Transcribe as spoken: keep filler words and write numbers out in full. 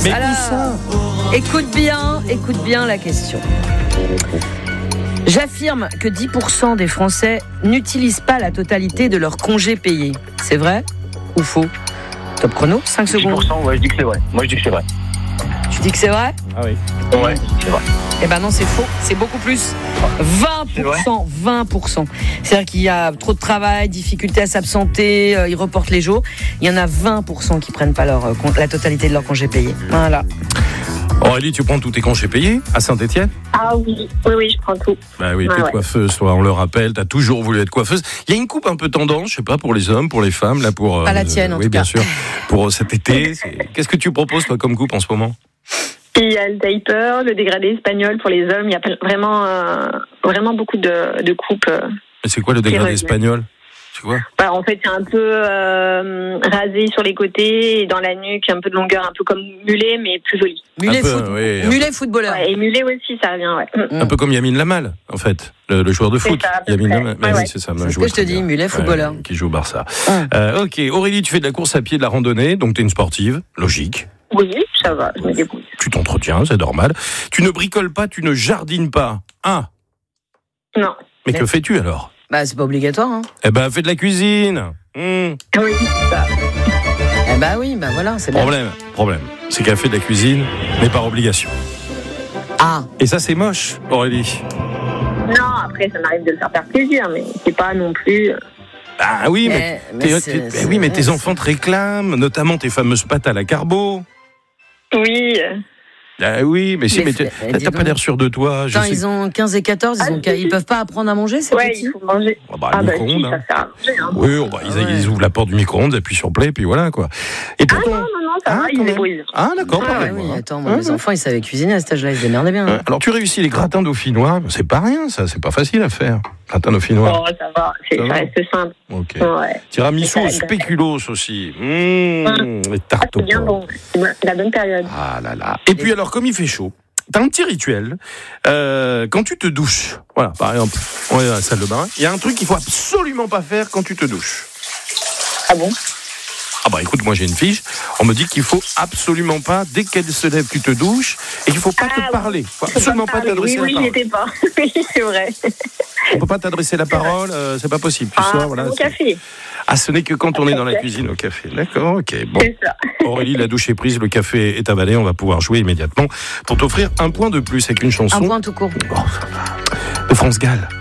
Mais Alors, où ça ? écoute bien, écoute bien la question. J'affirme que dix pour cent des Français n'utilisent pas la totalité de leur congé payé. C'est vrai ou faux ? Top chrono, cinq dix secondes. pour cent, ouais, je dis que c'est vrai. Moi, je dis que c'est vrai. Tu dis que c'est vrai ? Ah oui. Ouais, c'est vrai. Eh ben non, c'est faux. C'est beaucoup plus. vingt pour cent. vingt pour cent. C'est-à-dire qu'il y a trop de travail, difficulté à s'absenter, euh, ils reportent les jours. Il y en a vingt pour cent qui prennent pas leur, euh, la totalité de leur congé payé. Voilà. Aurélie, tu prends tous tes congés payés à Saint-Étienne ? Ah oui, oui, oui, je prends tout. Bah oui, Ah t'es ouais. coiffeuse, toi, on le rappelle, t'as toujours voulu être coiffeuse. Il y a une coupe un peu tendance, je sais pas, pour les hommes, pour les femmes, là, pour... Pas la tienne, en oui, tout bien cas. sûr, pour cet été. C'est... Qu'est-ce que tu proposes, toi, comme coupe en ce moment ? Il y a le diaper, le dégradé espagnol pour les hommes. Il y a vraiment, euh, vraiment beaucoup de, de coupes. euh. Et c'est quoi le dégradé C'est espagnol ? C'est quoi ? Bah, en fait, c'est un peu euh, rasé sur les côtés et dans la nuque, un peu de longueur, un peu comme mulet, mais plus joli. Mulet, Un peu, foot... oui, un mulet footballeur. Ouais, et mulet aussi, ça revient, ouais. Mm. Un peu comme Yamin Lamal, en fait, le, le joueur de C'est foot. ça, à peu Yamin près. Lamal, Ouais, mais oui, ouais. c'est ça. C'est je ce vois que je te très dis, bien. mulet footballeur. Ouais, qui joue au Barça. Hum. Euh, ok, Aurélie, tu fais de la course à pied, de la randonnée, donc t'es une sportive, logique. Oui, ça va, je me débrouille. Tu t'entretiens, c'est normal. Tu ne bricoles pas, tu ne jardines pas. Ah, Non. mais Mais- que fais-tu alors ? Bah, c'est pas obligatoire, hein. Eh ben, fais de la cuisine. Hum. Oui, ça. Eh bah oui, bah voilà, c'est bien. Problème, problème, c'est qu'elle fait de la cuisine, mais par obligation. Ah, Et ça, c'est moche, Aurélie. Non, après, ça m'arrive de le faire faire plaisir, mais c'est pas non plus... Ah oui, mais, mais, tes, mais c'est- tes- mais c'est- oui, mais tes c'est- enfants te réclament, notamment tes fameuses pâtes à la carbo. Oui, Ah oui, mais si, Mais mais c'est- t'es- eh, t'as dis pas donc. l'air sûr de toi. Je Putain, sais. ils ont quinze et quatorze, ils, ont... Ah, ils peuvent pas apprendre à manger, ces ouais, petits il faut manger. Ah bah, Ah le bah si, micro-ondes. ça hein. sert à manger, hein. Oui, oh, bah, ils, Ouais. ils ouvrent la porte du micro-ondes, appuient sur play, puis voilà quoi. Et Ah pourtant. non, non, non, ça Ah, va, quand ils se même. débrouillent. Ah d'accord, Ah pareil, oui, moi, hein. attends, moi, Ouais, mes ouais. enfants, ils savaient cuisiner à cet âge-là, ils se démerdaient bien. Ouais. Alors tu réussis les gratins dauphinois, c'est pas rien ça, c'est pas facile à faire. Gratins dauphinois. Oh, ça va, c'est- Ça ça va. reste simple. Ok. Ouais. Tiramisu Ça au va. spéculoos aussi. Mmh, les Ah, tartes au c'est bien porc. bon, c'est bon, la bonne période. Ah là là. Et puis alors, comme il fait chaud, t'as un petit rituel. Euh, quand tu te douches, voilà, par exemple, on est dans la salle de bain, il y a un truc qu'il faut absolument pas faire quand tu te douches. Ah bon? Ah bah écoute, moi j'ai une fiche, on me dit qu'il faut absolument pas, dès qu'elle se lève, tu te douches, et qu'il faut pas Ah, te parler. Faut Faut absolument pas parler. t'adresser Oui, oui, la j'y parole. étais pas. Oui, c'est vrai. On peut pas t'adresser la parole, euh, c'est pas possible. Tu Ah, sors, voilà. mon c'est- café, Ah, ce n'est que quand on est dans la cuisine au café. D'accord, ok. Bon. c'est ça. Aurélie, la douche est prise, le café est avalé, on va pouvoir jouer immédiatement pour t'offrir un point de plus avec une chanson Un point tout court. Oh, ça va. de France Gall.